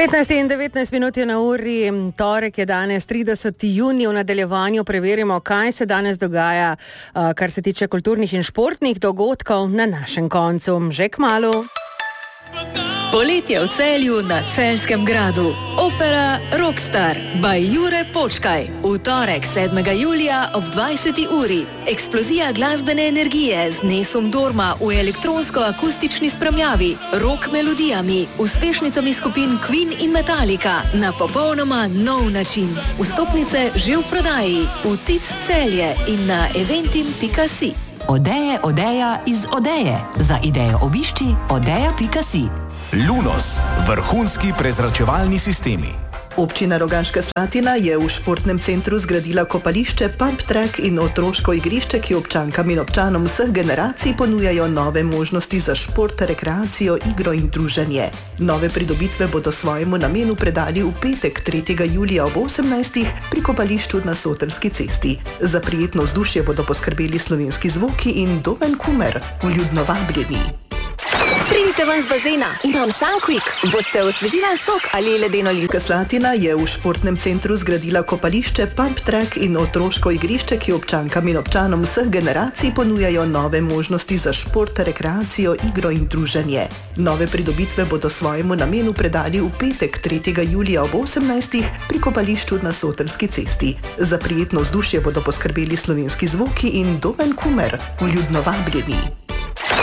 15 in 19 minut je na uri, torek je danes 30. junij, v nadaljevanju preverimo, kaj se danes dogaja, kar se tiče kulturnih in športnih dogodkov na našem koncu. Že kmalu. Poletje v Celju na Celjskem gradu. Opera Rockstar by Jure Počkaj. V torek 7. julija ob 20. uri. Eksplozija glasbene energije z Nesom Dorma v elektronsko-akustični spremljavi, rock melodijami, uspešnicami skupin Queen in Metallica na popolnoma nov način. Vstopnice že v prodaji v Tic Celje in na eventim.si. Odeja iz Odeje. Za idejo obišči odeja.si. Lunos, vrhunski prezračevalni sistemi. Občina Rogaška Slatina je v športnem centru zgradila kopališče, pump track in otroško igrišče, ki občankam in občanom vseh generacij ponujajo nove možnosti za šport, rekreacijo, igro in druženje. Nove pridobitve bodo svojemu namenu predali v petek 3. julija ob 18. pri kopališču na Sotelski cesti. Za prijetno vzdušje bodo poskrbeli slovenski zvoki in Domen Kumer, vljudno vabljeni. Pridite ven z bazena, imam Sunquick. Boste osvežila sok ali ledeno listje? Slatina je v športnem centru zgradila kopališče, pump track in otroško igrišče, ki občankam in občanom vseh generacij ponujajo nove možnosti za šport, rekreacijo, igro in druženje. Nove pridobitve bodo svojemu namenu predali v petek 3. julija ob 18. pri kopališču na Sotelski cesti. Za prijetno vzdušje bodo poskrbeli slovenski zvoki in Domen Kumer, vljudno vabljeni.